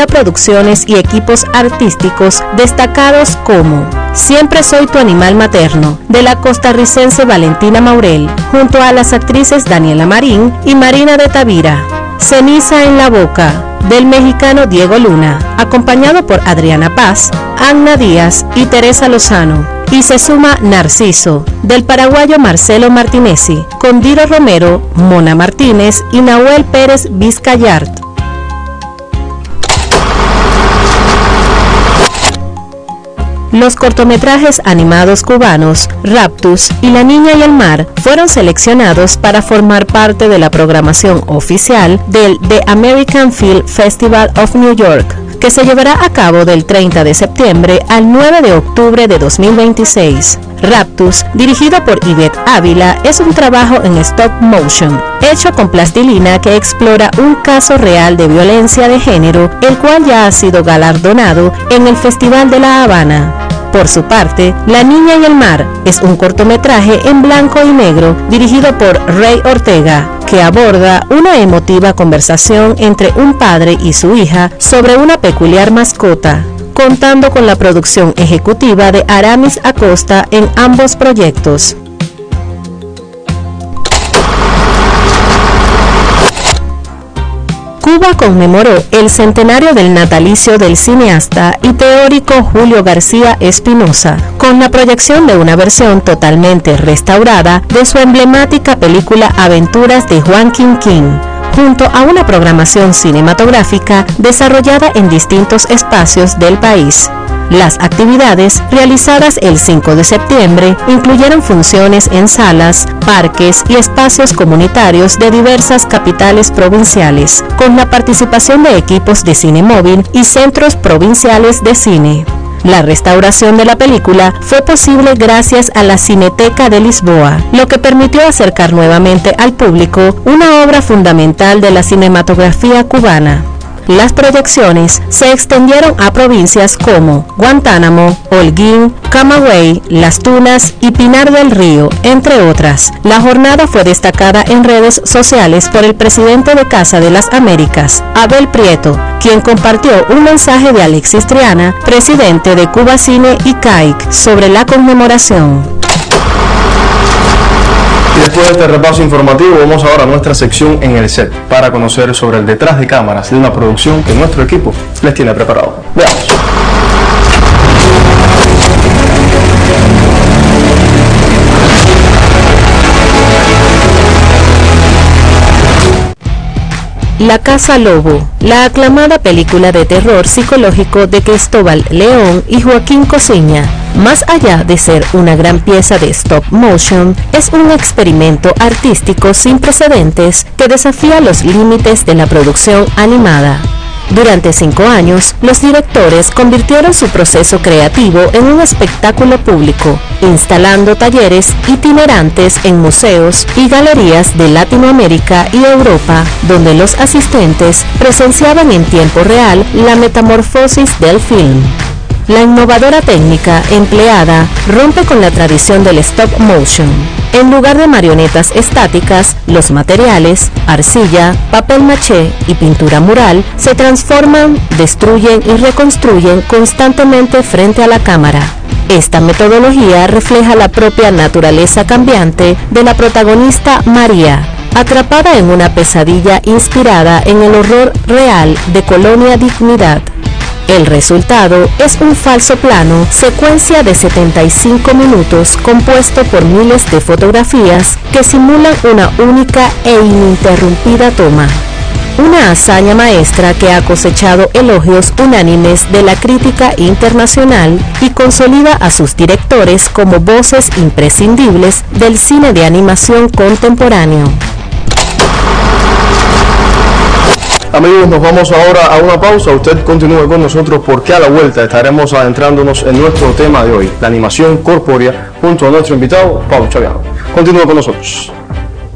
Reunirá producciones y equipos artísticos destacados como Siempre soy tu animal materno, de la costarricense Valentina Maurel, junto a las actrices Daniela Marín y Marina de Tavira. Ceniza en la boca, del mexicano Diego Luna, acompañado por Adriana Paz, Anna Díaz y Teresa Lozano. Y se suma Narciso, del paraguayo Marcelo Martinezzi, con Diro Romero, Mona Martínez y Nahuel Pérez Vizcayart. Los cortometrajes animados cubanos Raptus y La Niña y el Mar fueron seleccionados para formar parte de la programación oficial del The American Film Festival of New York, que se llevará a cabo del 30 de septiembre al 9 de octubre de 2026. Raptus, dirigido por Ivette Ávila, es un trabajo en stop motion, hecho con plastilina que explora un caso real de violencia de género, el cual ya ha sido galardonado en el Festival de La Habana. Por su parte, La Niña y el Mar es un cortometraje en blanco y negro dirigido por Rey Ortega, que aborda una emotiva conversación entre un padre y su hija sobre una peculiar mascota, contando con la producción ejecutiva de Aramis Acosta en ambos proyectos. Cuba conmemoró el centenario del natalicio del cineasta y teórico Julio García Espinosa, con la proyección de una versión totalmente restaurada de su emblemática película Aventuras de Juan Quinquín, junto a una programación cinematográfica desarrollada en distintos espacios del país. Las actividades realizadas el 5 de septiembre incluyeron funciones en salas, parques y espacios comunitarios de diversas capitales provinciales, con la participación de equipos de cine móvil y centros provinciales de cine. La restauración de la película fue posible gracias a la Cineteca de Lisboa, lo que permitió acercar nuevamente al público una obra fundamental de la cinematografía cubana. Las proyecciones se extendieron a provincias como Guantánamo, Holguín, Camagüey, Las Tunas y Pinar del Río, entre otras. La jornada fue destacada en redes sociales por el presidente de Casa de las Américas, Abel Prieto, quien compartió un mensaje de Alexis Triana, presidente de Cuba Cine y CAIC, sobre la conmemoración. Y después de este repaso informativo, vamos ahora a nuestra sección en el set para conocer sobre el detrás de cámaras de una producción que nuestro equipo les tiene preparado. Veamos. La Casa Lobo, la aclamada película de terror psicológico de Cristóbal León y Joaquín Cosiña, más allá de ser una gran pieza de stop motion, es un experimento artístico sin precedentes que desafía los límites de la producción animada. Durante 5 años, los directores convirtieron su proceso creativo en un espectáculo público, instalando talleres itinerantes en museos y galerías de Latinoamérica y Europa, donde los asistentes presenciaban en tiempo real la metamorfosis del film. La innovadora técnica empleada rompe con la tradición del stop motion. En lugar de marionetas estáticas, los materiales, arcilla, papel maché y pintura mural se transforman, destruyen y reconstruyen constantemente frente a la cámara. Esta metodología refleja la propia naturaleza cambiante de la protagonista María, atrapada en una pesadilla inspirada en el horror real de Colonia Dignidad. El resultado es un falso plano, secuencia de 75 minutos compuesto por miles de fotografías que simulan una única e ininterrumpida toma. Una hazaña maestra que ha cosechado elogios unánimes de la crítica internacional y consolida a sus directores como voces imprescindibles del cine de animación contemporáneo. Amigos, nos vamos ahora a una pausa. Usted continúe con nosotros porque a la vuelta estaremos adentrándonos en nuestro tema de hoy, la animación corpórea, junto a nuestro invitado, Pablo Chaviano. Continúe con nosotros.